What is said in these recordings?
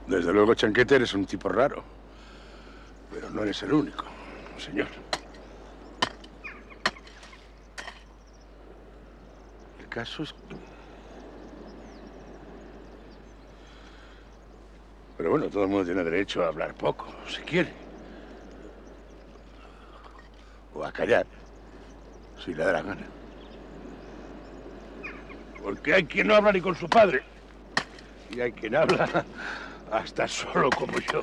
Desde luego, Chanquete, eres un tipo raro. Pero no eres el único, señor. El caso es... Pero bueno, todo el mundo tiene derecho a hablar poco, si quiere. O a callar, si le da la gana. Porque hay quien no habla ni con su padre. Y hay quien habla hasta solo como yo.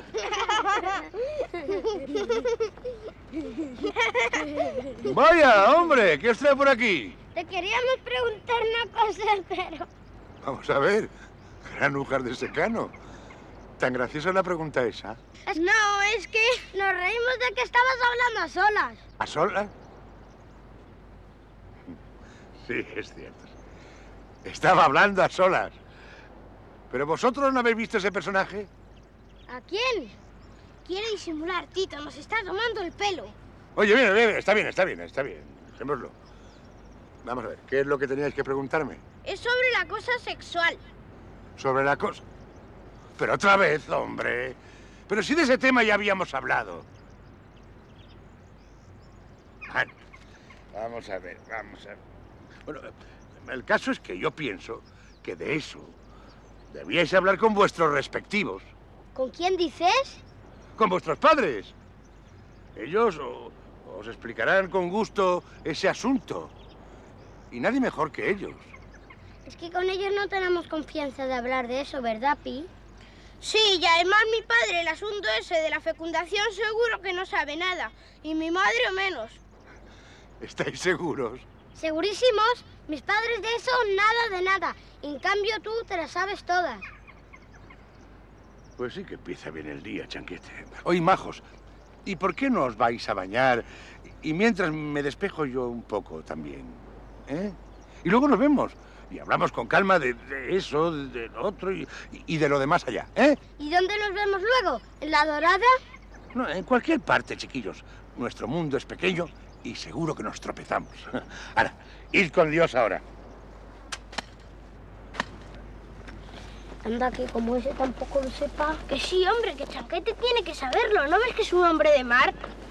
Vaya, hombre, ¿qué os trae por aquí? Te queríamos preguntar una cosa, pero... Vamos a ver, gran mujer de secano. ¿Tan graciosa es la pregunta esa? No, es que nos reímos de que estabas hablando a solas. ¿A solas? Sí, es cierto. Estaba hablando a solas. ¿Pero vosotros no habéis visto ese personaje? ¿A quién? Quiere disimular, Tito, nos está tomando el pelo. Oye, bien, está bien. Dejémoslo. Vamos a ver, ¿qué es lo que teníais que preguntarme? Es sobre la cosa sexual. Sobre la cosa... Pero otra vez, hombre. Pero si de ese tema ya habíamos hablado. Vamos a ver. Bueno, el caso es que yo pienso que de eso debíais hablar con vuestros respectivos. ¿Con quién dices? Con vuestros padres. Ellos os explicarán con gusto ese asunto. Y nadie mejor que ellos. Es que con ellos no tenemos confianza de hablar de eso, ¿verdad, Pi? Sí, y además mi padre, el asunto ese de la fecundación seguro que no sabe nada. Y mi madre o menos. ¿Estáis seguros? Segurísimos. Mis padres de eso nada de nada. En cambio tú te las sabes todas. Pues sí que empieza bien el día, Chanquete. Oye, majos, ¿y por qué no os vais a bañar? Y mientras me despejo yo un poco también, ¿eh? Y luego nos vemos. Y hablamos con calma de eso, de lo otro y de lo demás allá, ¿eh? ¿Y dónde nos vemos luego? ¿En La Dorada? No, en cualquier parte, chiquillos. Nuestro mundo es pequeño y seguro que nos tropezamos. Ahora, id con Dios ahora. Anda, que como ese tampoco lo sepa. Que sí, hombre, que Chanquete tiene que saberlo. ¿No ves que es un hombre de mar?